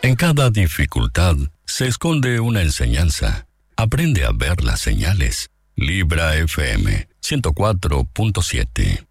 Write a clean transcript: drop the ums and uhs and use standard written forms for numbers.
En cada dificultad se esconde una enseñanza. Aprende a ver las señales. Libra FM 104.7.